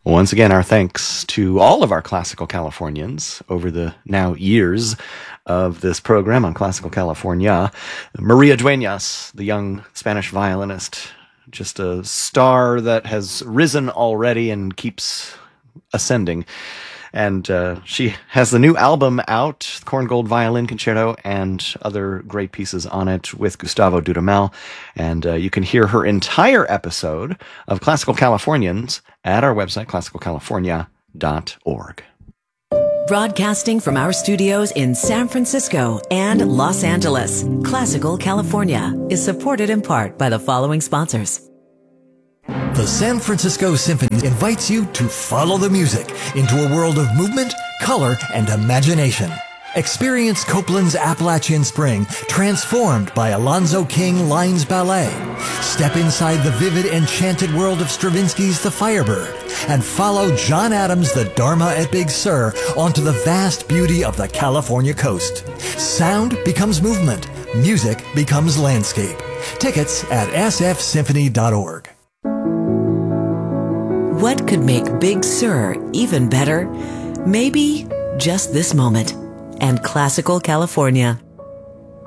Once again, our thanks to all of our classical Californians over the now years of this program on Classical California. Maria Dueñas, the young Spanish violinist, just a star that has risen already and keeps ascending. And she has the new album out, Korngold Violin Concerto, and other great pieces on it with Gustavo Dudamel. And you can hear her entire episode of Classical Californians at our website, classicalcalifornia.org. Broadcasting from our studios in San Francisco and Los Angeles, Classical California is supported in part by the following sponsors. The San Francisco Symphony invites you to follow the music into a world of movement, color, and imagination. Experience Copeland's Appalachian Spring, transformed by Alonzo King Lines Ballet. Step inside the vivid, enchanted world of Stravinsky's The Firebird, and follow John Adams' The Dharma at Big Sur onto the vast beauty of the California coast. Sound becomes movement. Music becomes landscape. Tickets at sfsymphony.org. What could make Big Sur even better? Maybe just this moment. And Classical California.